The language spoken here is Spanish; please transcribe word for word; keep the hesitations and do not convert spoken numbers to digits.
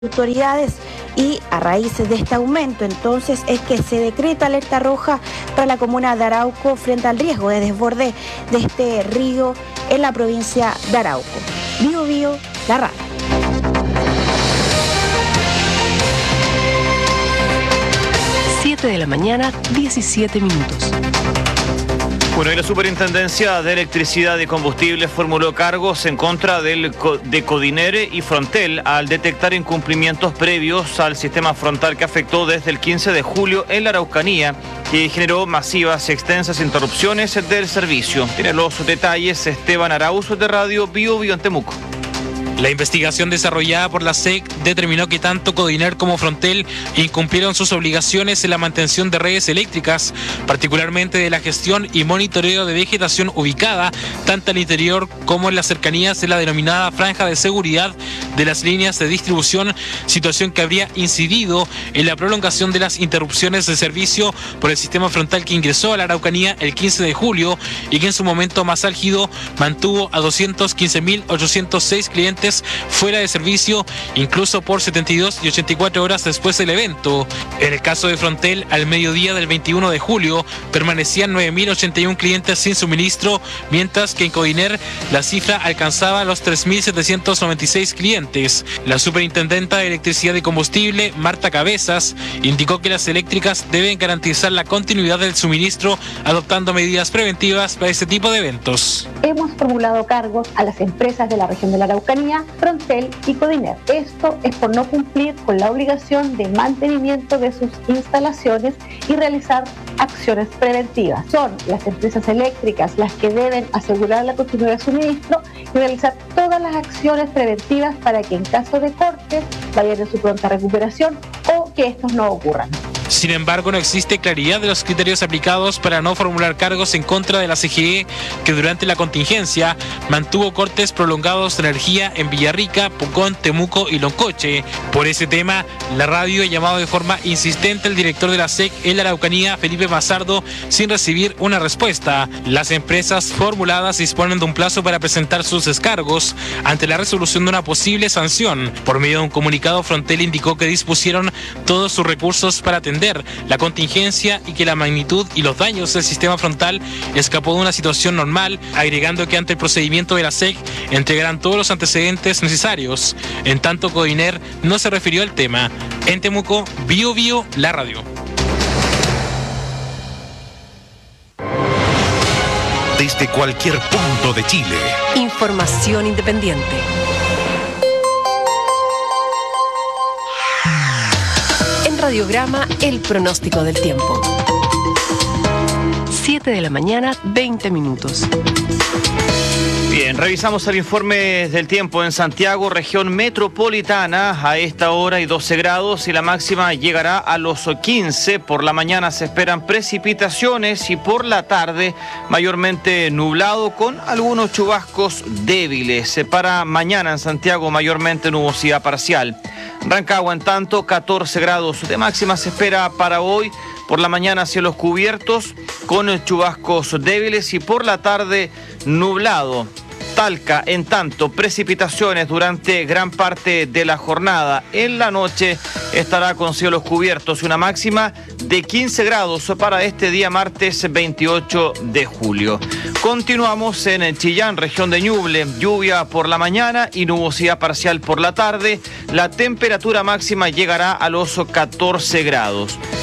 autoridades y a raíz de este aumento entonces es que se decreta alerta roja para la comuna de Arauco frente al riesgo de desborde de este río en la provincia de Arauco. Bio Bio, la radio. siete de la mañana, diecisiete minutos. Bueno, y la Superintendencia de Electricidad y Combustible formuló cargos en contra del, de Codinere y Frontel al detectar incumplimientos previos al sistema frontal que afectó desde el quince de julio en la Araucanía, que generó masivas y extensas interrupciones del servicio. Tiene los detalles Esteban Arauz de Radio Bio Bio en Temuco. La investigación desarrollada por la S E C determinó que tanto Codiner como Frontel incumplieron sus obligaciones en la mantención de redes eléctricas, particularmente de la gestión y monitoreo de vegetación ubicada tanto al interior como en las cercanías de la denominada franja de seguridad de las líneas de distribución, situación que habría incidido en la prolongación de las interrupciones de servicio por el sistema frontal que ingresó a la Araucanía el quince de julio y que en su momento más álgido mantuvo a doscientos quince mil ochocientos seis clientes fuera de servicio, incluso por setenta y dos y ochenta y cuatro horas después del evento. En el caso de Frontel, al mediodía del veintiuno de julio, permanecían nueve mil ochenta y uno clientes sin suministro, mientras que en Codiner la cifra alcanzaba los tres mil setecientos noventa y seis clientes. La superintendenta de Electricidad y Combustible, Marta Cabezas, indicó que las eléctricas deben garantizar la continuidad del suministro, adoptando medidas preventivas para este tipo de eventos. Hemos formulado cargos a las empresas de la región de la Araucanía, Frontel y Codiner. Esto es por no cumplir con la obligación de mantenimiento de sus instalaciones y realizar acciones preventivas. Son las empresas eléctricas las que deben asegurar la continuidad de suministro y realizar todas las acciones preventivas para que en caso de cortes vayan en su pronta recuperación o que estos no ocurran. Sin embargo, no existe claridad de los criterios aplicados para no formular cargos en contra de la C G E, que durante la contingencia mantuvo cortes prolongados de energía en Villarrica, Pucón, Temuco y Loncoche. Por ese tema, la radio ha llamado de forma insistente al director de la S E C en la Araucanía, Felipe Mazardo, sin recibir una respuesta. Las empresas formuladas disponen de un plazo para presentar sus descargos ante la resolución de una posible sanción. Por medio de un comunicado, Frontel indicó que dispusieron todos sus recursos para atender la contingencia y que la magnitud y los daños del sistema frontal escapó de una situación normal, agregando que ante el procedimiento de la S E C entregarán todos los antecedentes necesarios. En tanto, Codiner no se refirió al tema. En Temuco, Bio Bio, la radio. Desde cualquier punto de Chile. Información independiente. Radiograma, el pronóstico del tiempo. siete de la mañana, veinte minutos. Bien, revisamos el informe del tiempo en Santiago, región metropolitana. A esta hora hay doce grados y la máxima llegará a los quince. Por la mañana se esperan precipitaciones y por la tarde mayormente nublado con algunos chubascos débiles. Para mañana en Santiago mayormente nubosidad parcial. Rancagua, en tanto, catorce grados de máxima se espera para hoy. Por la mañana cielos cubiertos con chubascos débiles y por la tarde nublado. Talca, en tanto, precipitaciones durante gran parte de la jornada. En la noche estará con cielos cubiertos y una máxima de quince grados para este día martes veintiocho de julio. Continuamos en Chillán, región de Ñuble. Lluvia por la mañana y nubosidad parcial por la tarde. La temperatura máxima llegará a los catorce grados.